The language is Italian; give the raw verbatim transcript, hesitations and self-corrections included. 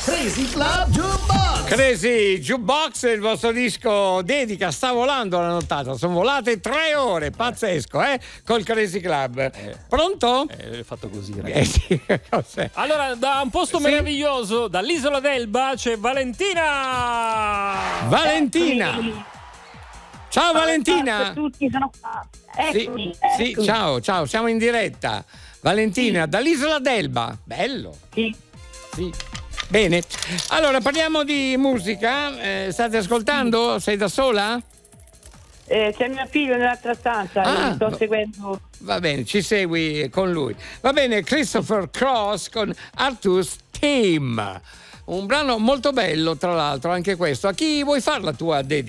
Crazy Club Jukebox. Crazy Jukebox, il vostro disco dedica, sta volando la nottata, sono volate tre ore, pazzesco, eh? Col Crazy Club. Eh. Pronto? Eh, fatto così, Eh ragazzi. sì, cos'è? Allora, da un posto Sì. meraviglioso, dall'isola d'Elba, c'è Valentina! Valentina! Ciao Valentina! Ciao a tutti, sono qua. Sì, Eccomi, sì, eccomi. ciao, ciao, siamo in diretta. Valentina, dall'isola d'Elba. Bello. Sì. Sì. Bene. Allora, parliamo di musica. Eh, state ascoltando? Sei da sola? Eh, c'è mio figlio nell'altra stanza, Ah, mi sto va- seguendo. Va bene, ci segui con lui. Va bene, Christopher Cross con Arthur's Theme. Un brano molto bello, tra l'altro, anche questo. A chi vuoi fare la tua dedica?